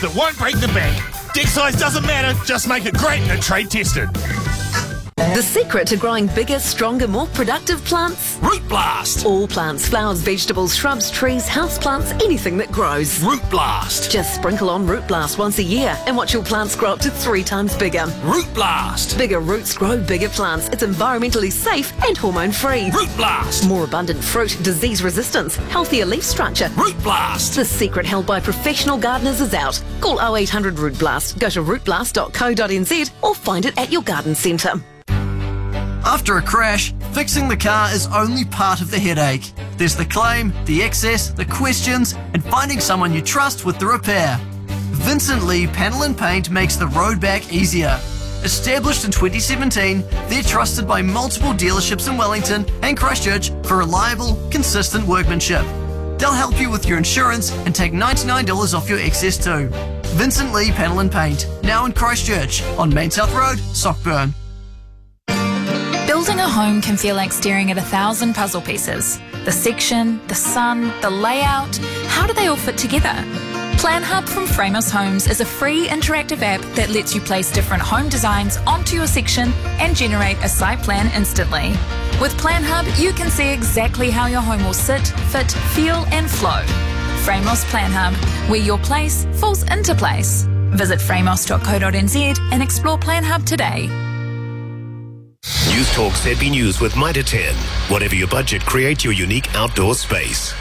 that won't break the bank. Deck size doesn't matter, just make it great and trade tested. The secret to growing bigger, stronger, more productive plants? Root Blast! All plants, flowers, vegetables, shrubs, trees, houseplants, anything that grows. Root Blast! Just sprinkle on Root Blast once a year and watch your plants grow up to 3 times bigger. Root Blast! Bigger roots grow bigger plants. It's environmentally safe and hormone-free. Root Blast! More abundant fruit, disease resistance, healthier leaf structure. Root Blast! The secret held by professional gardeners is out. Call 0800 Root Blast, go to rootblast.co.nz or find it at your garden centre. After a crash, fixing the car is only part of the headache. There's the claim, the excess, the questions, and finding someone you trust with the repair. Vincent Lee Panel and Paint makes the road back easier. Established in 2017, they're trusted by multiple dealerships in Wellington and Christchurch for reliable, consistent workmanship. They'll help you with your insurance and take $99 off your excess too. Vincent Lee Panel and Paint, now in Christchurch on Main South Road, Sockburn. Building a home can feel like staring at 1,000 puzzle pieces. The section, the sun, the layout, how do they all fit together? Plan Hub from Framos Homes is a free interactive app that lets you place different home designs onto your section and generate a site plan instantly. With Plan Hub, you can see exactly how your home will sit, fit, feel and flow. Framos Plan Hub, where your place falls into place. Visit framos.co.nz and explore Plan Hub today. News Talk ZB News with Mitre 10. Whatever your budget, create your unique outdoor space.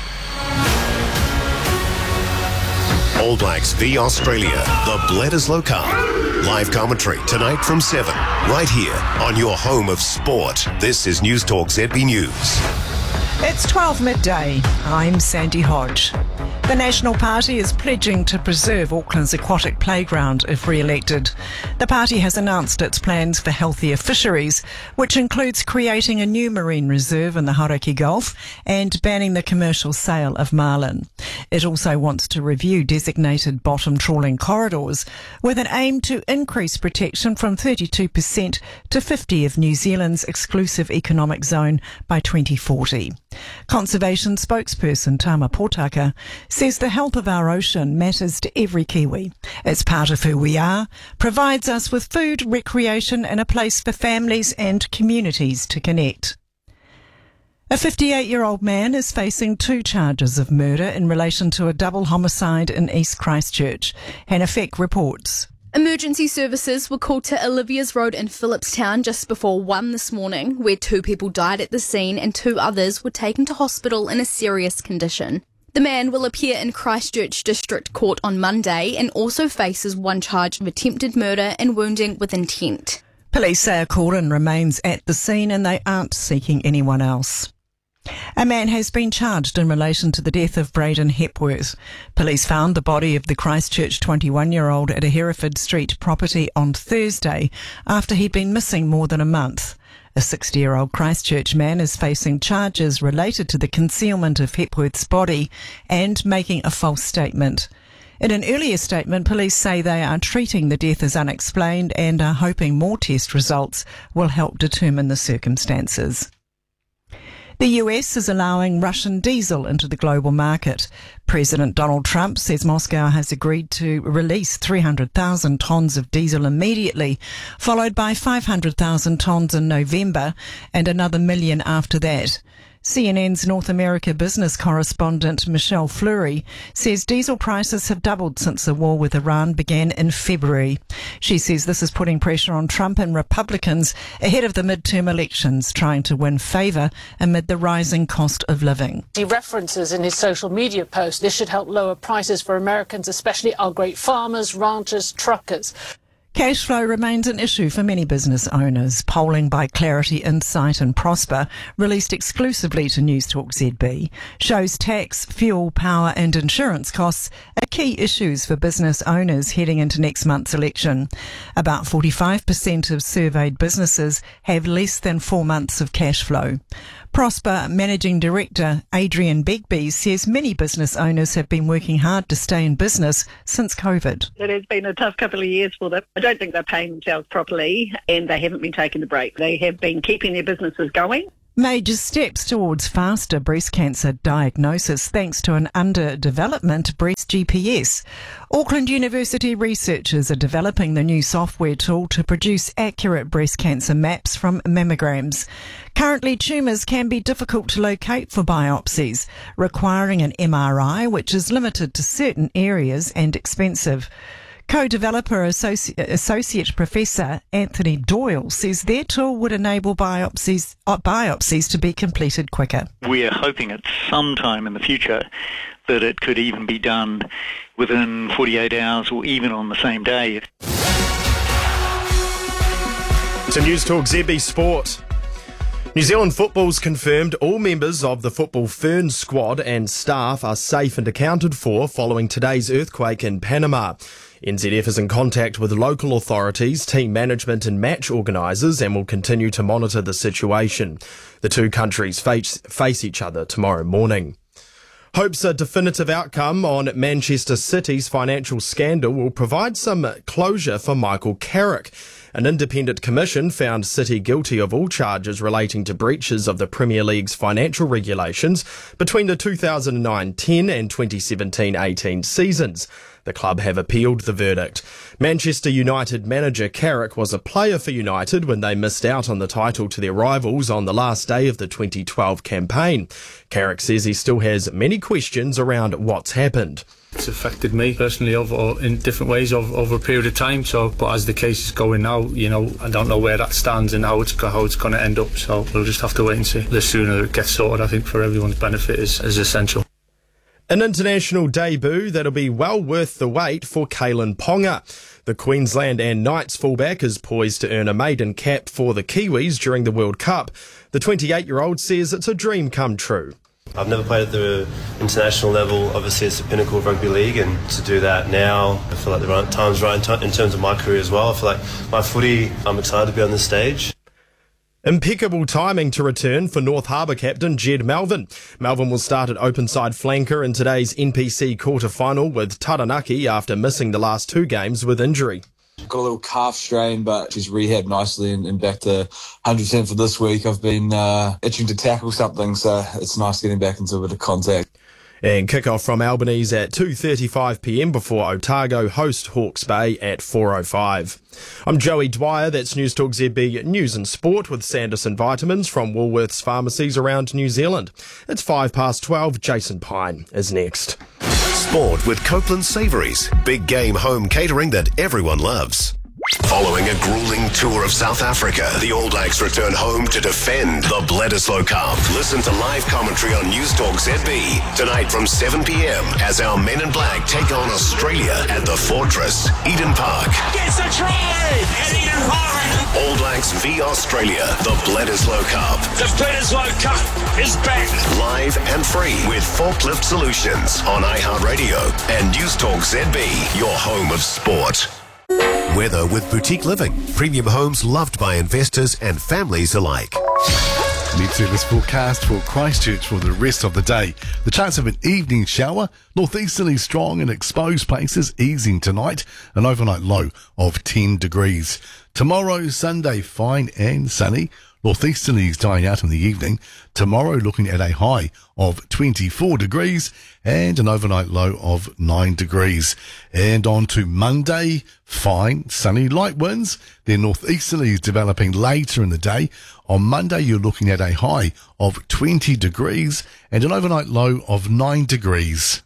All Blacks v Australia, the Bledisloe Cup. Live commentary tonight from 7, right here on your home of sport. This is News Talk ZB News. It's 12 midday. I'm Sandy Hodge. The National Party is pledging to preserve Auckland's aquatic playground if re-elected. The party has announced its plans for healthier fisheries, which includes creating a new marine reserve in the Hauraki Gulf and banning the commercial sale of marlin. It also wants to review designated bottom trawling corridors with an aim to increase protection from 32% to 50% of New Zealand's exclusive economic zone by 2040. Conservation spokesperson Tama Potaka says the health of our ocean matters to every Kiwi. It's part of who we are, provides us with food, recreation and a place for families and communities to connect. A 58-year-old man is facing 2 charges of murder in relation to a double homicide in East Christchurch. Hannah Feck reports. Emergency services were called to Olivia's Road in Phillipstown just before 1 this morning, where 2 people died at the scene and 2 others were taken to hospital in a serious condition. The man will appear in Christchurch District Court on Monday and also faces 1 charge of attempted murder and wounding with intent. Police say a cordon remains at the scene and they aren't seeking anyone else. A man has been charged in relation to the death of Braden Hepworth. Police found the body of the Christchurch 21-year-old at a Hereford Street property on Thursday after he'd been missing more than a month. A 60-year-old Christchurch man is facing charges related to the concealment of Hepworth's body and making a false statement. In an earlier statement, police say they are treating the death as unexplained and are hoping more test results will help determine the circumstances. The US is allowing Russian diesel into the global market. President Donald Trump says Moscow has agreed to release 300,000 tonnes of diesel immediately, followed by 500,000 tonnes in November and another million after that. CNN's North America business correspondent Michelle Fleury says diesel prices have doubled since the war with Iran began in February. She says this is putting pressure on Trump and Republicans ahead of the midterm elections, trying to win favour amid the rising cost of living. He references in his social media post this should help lower prices for Americans, especially our great farmers, ranchers, truckers. Cash flow remains an issue for many business owners. Polling by Clarity Insight and Prosper, released exclusively to News Talk ZB, shows tax, fuel, power and insurance costs are key issues for business owners heading into next month's election. About 45% of surveyed businesses have less than 4 months of cash flow. Prosper Managing Director Adrian Begbie says many business owners have been working hard to stay in business since COVID. It has been a tough couple of years for them. I don't think they're paying themselves properly and they haven't been taking the break. They have been keeping their businesses going. Major steps towards faster breast cancer diagnosis thanks to an underdevelopment breast GPS. Auckland University researchers are developing the new software tool to produce accurate breast cancer maps from mammograms. Currently, tumours can be difficult to locate for biopsies, requiring an MRI, which is limited to certain areas and expensive. Co-developer Associate Professor Anthony Doyle says their tool would enable biopsies to be completed quicker. We're hoping at some time in the future that it could even be done within 48 hours or even on the same day. To News Talk ZB Sport. New Zealand Football's confirmed all members of the Football Fern squad and staff are safe and accounted for following today's earthquake in Panama. NZF is in contact with local authorities, team management and match organisers and will continue to monitor the situation. The two countries face each other tomorrow morning. Hopes a definitive outcome on Manchester City's financial scandal will provide some closure for Michael Carrick. An independent commission found City guilty of all charges relating to breaches of the Premier League's financial regulations between the 2009-10 and 2017-18 seasons. The club have appealed the verdict. Manchester United manager Carrick was a player for United when they missed out on the title to their rivals on the last day of the 2012 campaign. Carrick says he still has many questions around what's happened. It's affected me personally in different ways over a period of time. But as the case is going now, I don't know where that stands and how it's going to end up. So we'll just have to wait and see. The sooner it gets sorted, I think for everyone's benefit is essential. An international debut that'll be well worth the wait for Kalyn Ponga. The Queensland and Knights fullback is poised to earn a maiden cap for the Kiwis during the World Cup. The 28-year-old says it's a dream come true. I've never played at the international level. Obviously, it's the pinnacle of rugby league, and to do that now, I feel like the time's right in terms of my career as well. I feel like my footy, I'm excited to be on this stage. Impeccable timing to return for North Harbour captain Jed Melvin. Melvin will start at open side flanker in today's NPC quarter-final with Taranaki after missing the last two games with injury. Got a little calf strain, but she's rehabbed nicely and back to 100% for this week. I've been itching to tackle something, so it's nice getting back into a bit of contact. And kick-off from Albanese at 2:35pm before Otago host Hawke's Bay at 4:05. I'm Joey Dwyer, that's News Talk ZB News and Sport with Sanderson Vitamins from Woolworths pharmacies around New Zealand. It's 12:05, Jason Pine is next. Sport with Copeland Savouries, big game home catering that everyone loves. Following a grueling tour of South Africa, the All Blacks return home to defend the Bledisloe Cup. Listen to live commentary on News Talk ZB tonight from 7pm as our men in black take on Australia at the Fortress, Eden Park. Gets a try at Eden Park. All Blacks v Australia, the Bledisloe Cup. The Bledisloe Cup is back. Live and free with Forklift Solutions on iHeartRadio and News Talk ZB, your home of sport. Weather with Boutique Living. Premium homes loved by investors and families alike. Met service forecast for Christchurch for the rest of the day. The chance of an evening shower, northeasterly strong in exposed places, easing tonight, an overnight low of 10 degrees. Tomorrow, Sunday, fine and sunny. Northeasterlies dying out in the evening. Tomorrow looking at a high of 24 degrees and an overnight low of 9 degrees. And on to Monday, fine, sunny, light winds. Then northeasterlies developing later in the day. On Monday, you're looking at a high of 20 degrees and an overnight low of 9 degrees.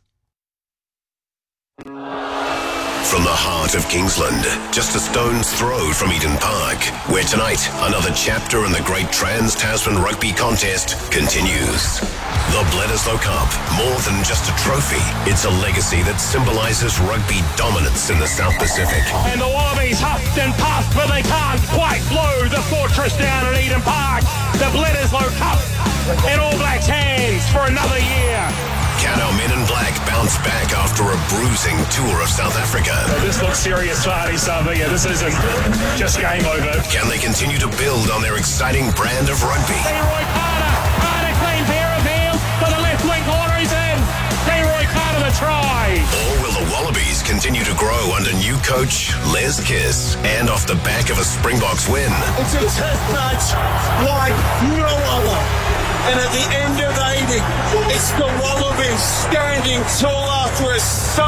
From the heart of Kingsland, just a stone's throw from Eden Park, where tonight another chapter in the great Trans-Tasman Rugby Contest continues. The Bledisloe Cup, more than just a trophy, it's a legacy that symbolises rugby dominance in the South Pacific. And the Wallabies huffed and puffed, but they can't quite blow the Fortress down at Eden Park. The Bledisloe Cup in All Blacks' hands for another year. Can our men in black bounce back after a bruising tour of South Africa? This looks serious for Ardie Savea. This isn't just game over. Can they continue to build on their exciting brand of rugby? Leroy Carter, clean pair of heels for the left wing corner, he's in. Leroy Carter the try. Or will the Wallabies continue continue to grow under new coach Les Kiss and off the back of a Springboks win. It's a test match like no other. And at the end of 80, it's the Wallabies standing tall after a